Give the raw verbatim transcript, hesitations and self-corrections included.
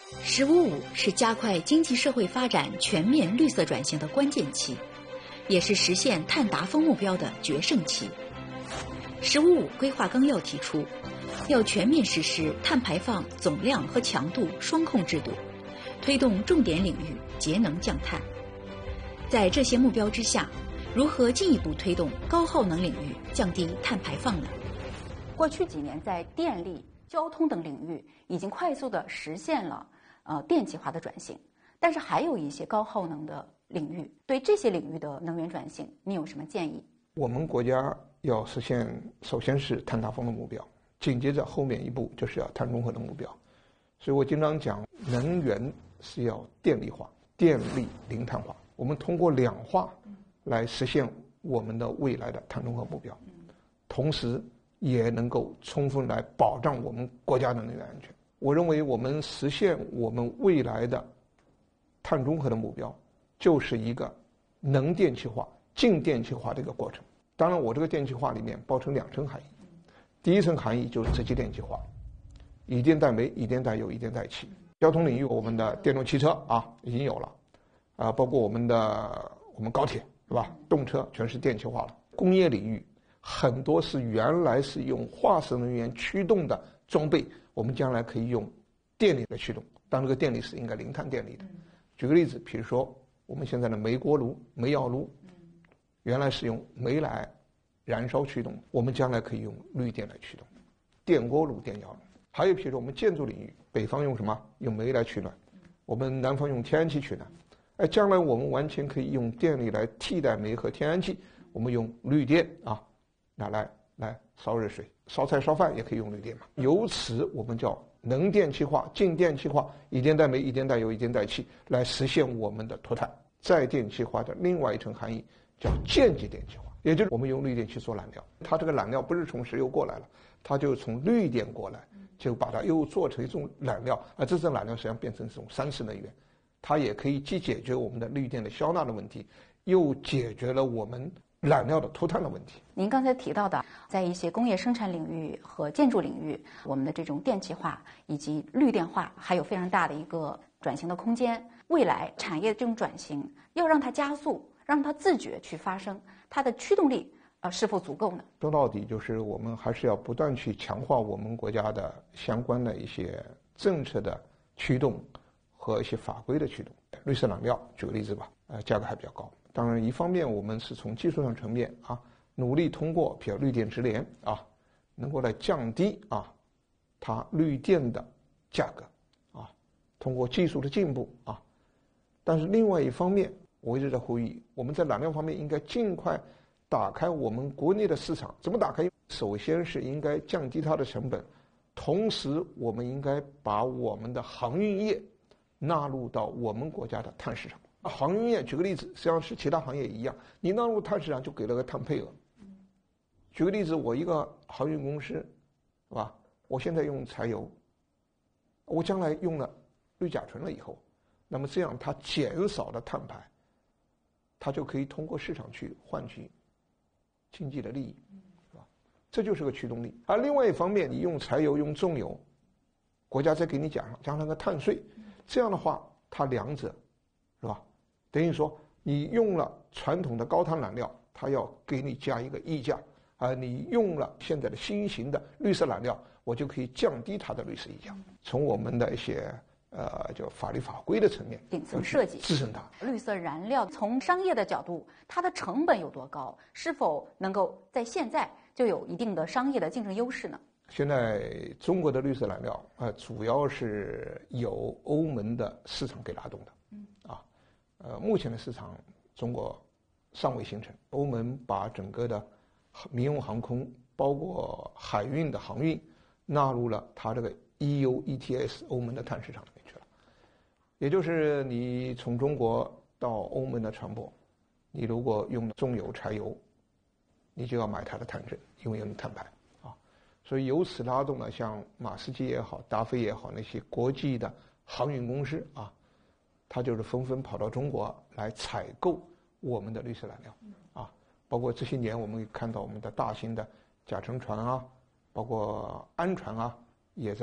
“十五五”是加快经济社会发展全面绿色转型的关键期，也是实现碳达峰目标的决胜期。“十五五”规划纲要提出，要全面实施碳排放总量和强度双控制度，推动重点领域节能降碳。在这些目标之下，如何进一步推动高耗能领域降低碳排放呢？ 过去几年，在电力、交通等领域已经快速地实现了呃电气化的转型，但是还有一些高耗能的领域，对这些领域的能源转型，你有什么建议？ 我们国家要实现，首先是碳达峰的目标，紧接着后面一步就是要碳中和的目标。所以我经常讲，能源是要电力化，电力零碳化。我们通过两化来实现我们的未来的碳中和目标，同时也能够充分来保障我们国家的能源安全。我认为我们实现我们未来的碳中和的目标，就是一个能电气化、净电气化的一个过程。当然，我这个电气化里面包成两层含义，第一层含义就是直接电气化，以电代煤、以电代油、以电代气。交通领域，我们的电动汽车啊已经有了，啊、呃，包括我们的我们高铁是吧？动车全是电气化了。工业领域很多是原来是用化石能源驱动的装备，我们将来可以用电力来驱动，当这个电力是应该零碳电力的。举个例子，比如说我们现在的煤锅炉、煤窑炉，原来是用煤来燃烧驱动，我们将来可以用绿电来驱动，电锅炉、电窑炉。还有比如说我们建筑领域，北方用什么？用煤来取暖，我们南方用天然气取暖。哎，将来我们完全可以用电力来替代煤和天然气，我们用绿电啊，拿来来烧热水、烧菜、烧饭也可以用绿电嘛。由此我们叫能电气化、净电气化，以电代煤、以电代油、以电代气，来实现我们的脱碳。再电气化的另外一层含义叫间接电气化，也就是我们用绿电去做燃料，它这个燃料不是从石油过来了，它就从绿电过来，就把它又做成一种燃料，而这种燃料实际上变成这种三次能源，它也可以既解决我们的绿电的消纳的问题，又解决了我们燃料的脱碳的问题。 您刚才提到的，在一些工业生产领域和建筑领域，我们的这种电气化以及绿电化还有非常大的一个转型的空间。未来产业这种转型要让它加速，让它自觉去发生，它的驱动力呃是否足够呢？ 说到底就是我们还是要不断去强化我们国家的相关的一些政策的驱动和一些法规的驱动。绿色燃料举个例子吧，呃，价格还比较高。当然，一方面我们是从技术上层面啊，努力通过比如绿电直连啊，能够来降低啊它绿电的价格啊，通过技术的进步啊。但是另外一方面，我一直在呼吁，我们在燃料方面应该尽快打开我们国内的市场。怎么打开？首先是应该降低它的成本，同时我们应该把我们的航运业纳入到我们国家的碳市场。航运业举个例子，实际上是其他行业一样，你纳入碳市场就给了个碳配额。举个例子，我一个航运公司，是吧？我现在用柴油，我将来用了氯甲醇了以后，那么这样它减少了碳排，它就可以通过市场去换取经济的利益，是吧？这就是个驱动力。而另外一方面，你用柴油、用重油，国家再给你加上加上个碳税，这样的话，它两者，是吧？等于说你用了传统的高碳燃料，它要给你加一个溢价，而你用了现在的新型的绿色燃料，我就可以降低它的绿色溢价。从我们的一些呃，就法律法规的层面， 顶层设计支撑它。 绿色燃料从商业的角度，它的成本有多高？是否能够在现在就有一定的商业的竞争优势呢？ 现在中国的绿色燃料呃，主要是由欧盟的市场给拉动的。嗯啊，呃，目前的市场中国尚未形成。欧盟把整个的民用航空，包括海运的航运，纳入了它这个 E U E T S 欧盟的碳市场里面去了。也就是你从中国到欧盟的船舶，你如果用重油、柴油，你就要买它的碳证，因为有碳排啊。所以由此拉动了像马士基也好、达飞也好那些国际的航运公司啊，它就是纷纷跑到中国来采购我们的绿色燃料啊。包括这些年我们看到我们的大型的甲沉船啊，包括氨船啊，也在